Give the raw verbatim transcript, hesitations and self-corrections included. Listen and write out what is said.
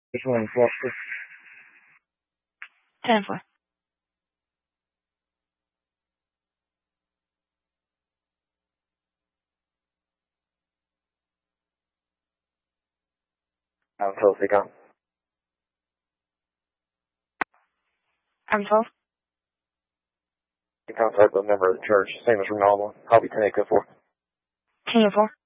Which one's Gloucester? ten four. I'm twelve, they come. I'm twelve. You contact a member of the church, same as Ronaldo. Copy ten Echo four. ten four.